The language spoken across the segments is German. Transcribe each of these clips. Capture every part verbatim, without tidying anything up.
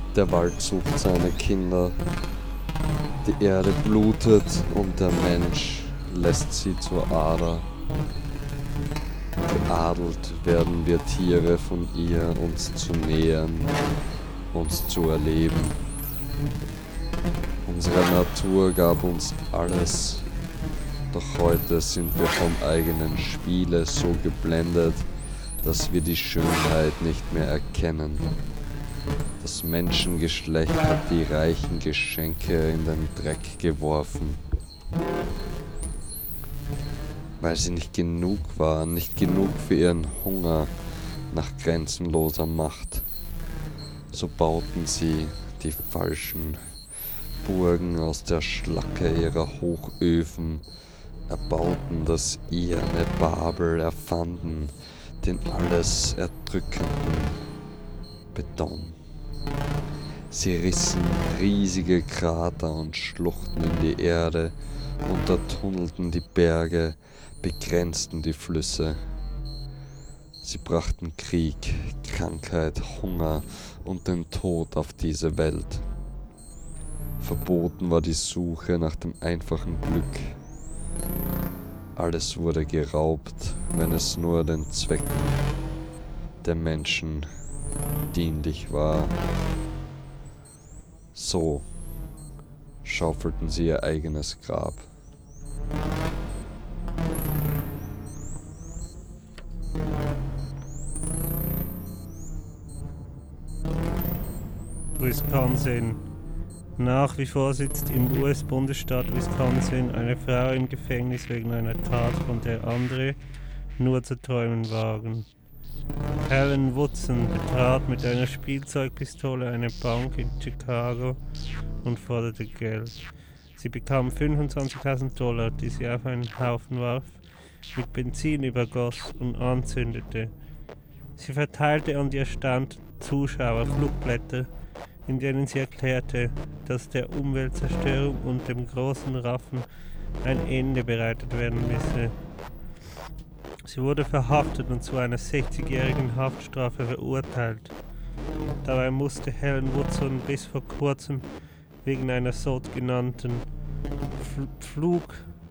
Der Wald sucht seine Kinder, die Erde blutet und der Mensch lässt sie zur Ader. Geadelt werden wir Tiere von ihr, uns zu nähern, uns zu erleben. Unsere Natur gab uns alles, doch heute sind wir vom eigenen Spiele so geblendet, dass wir die Schönheit nicht mehr erkennen. Das Menschengeschlecht hat die reichen Geschenke in den Dreck geworfen, weil sie nicht genug waren, nicht genug für ihren Hunger nach grenzenloser Macht. So bauten sie die falschen Burgen aus der Schlacke ihrer Hochöfen, erbauten das ierne Babel, erfanden den alles erdrückenden Beton. Sie rissen riesige Krater und Schluchten in die Erde, untertunnelten die Berge, begrenzten die Flüsse. Sie brachten Krieg, Krankheit, Hunger und den Tod auf diese Welt. Verboten war die Suche nach dem einfachen Glück. Alles wurde geraubt, wenn es nur den Zwecken der Menschen dienlich war. So schaufelten sie ihr eigenes Grab. Wisconsin. Nach wie vor sitzt im U S-Bundesstaat Wisconsin eine Frau im Gefängnis wegen einer Tat, von der andere nur zu träumen wagen. Helen Woodson betrat mit einer Spielzeugpistole eine Bank in Chicago und forderte Geld. Sie bekam fünfundzwanzigtausend Dollar, die sie auf einen Haufen warf, mit Benzin übergoss und anzündete. Sie verteilte an die erstaunten Zuschauer Flugblätter, in denen sie erklärte, dass der Umweltzerstörung und dem großen Raffen ein Ende bereitet werden müsse. Sie wurde verhaftet und zu einer sechzigjährigen Haftstrafe verurteilt. Dabei musste Helen Woodson bis vor kurzem wegen einer sogenannten Fl-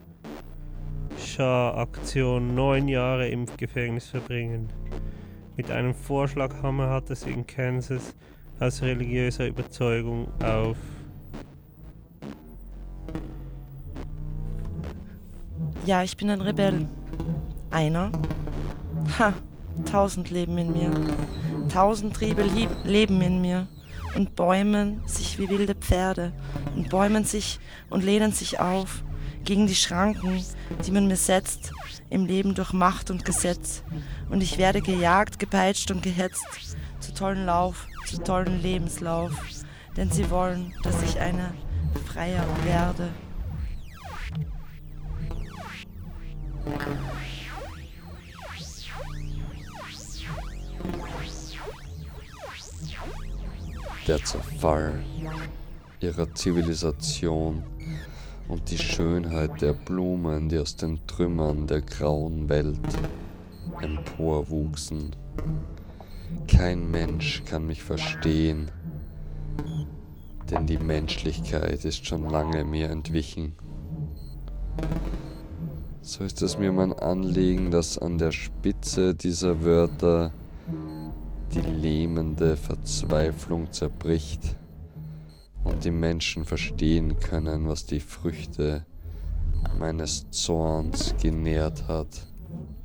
Pflugschar-Aktion neun Jahre im Gefängnis verbringen. Mit einem Vorschlaghammer hatte sie in Kansas aus religiöser Überzeugung auf. Ja, ich bin ein Rebell. Einer? Ha, tausend leben in mir. Tausend Triebe lieb, leben in mir und bäumen sich wie wilde Pferde und bäumen sich und lehnen sich auf gegen die Schranken, die man mir setzt, im Leben durch Macht und Gesetz. Und ich werde gejagt, gepeitscht und gehetzt, zu tollen Lauf, zu tollen Lebenslauf, denn sie wollen, dass ich eine Freier werde. Der Zerfall ihrer Zivilisation und die Schönheit der Blumen, die aus den Trümmern der grauen Welt emporwuchsen. Kein Mensch kann mich verstehen, denn die Menschlichkeit ist schon lange mir entwichen. So ist es mir mein Anliegen, dass an der Spitze dieser Wörter die lähmende Verzweiflung zerbricht und die Menschen verstehen können, was die Früchte meines Zorns genährt hat.